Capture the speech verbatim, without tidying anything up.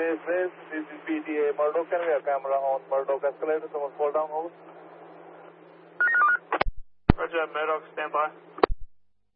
base base. This is B T A Murdoch. Can we have camera on Murdoch escalator? Someone fall down, over. Roger, Murdoch, stand by.